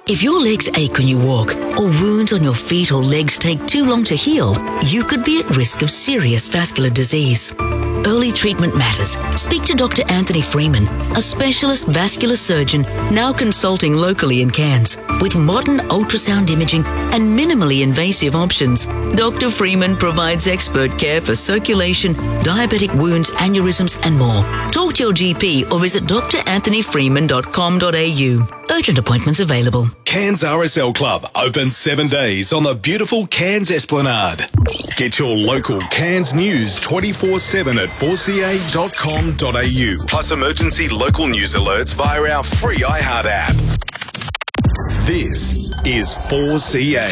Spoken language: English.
If your legs ache when you walk, or wounds on your feet or legs take too long to heal, you could be at risk of serious vascular disease. Early treatment matters. Speak to Dr. Anthony Freeman, a specialist vascular surgeon now consulting locally in Cairns. With modern ultrasound imaging and minimally invasive options, Dr. Freeman provides expert care for circulation, diabetic wounds, aneurysms and more. Talk to your GP or visit dranthonyfreeman.com.au. Urgent appointments available. Cairns RSL Club, open 7 days on the beautiful Cairns Esplanade. Get your local Cairns news 24/7 at 4ca.com.au. Plus emergency local news alerts via our free iHeart app. This is 4CA.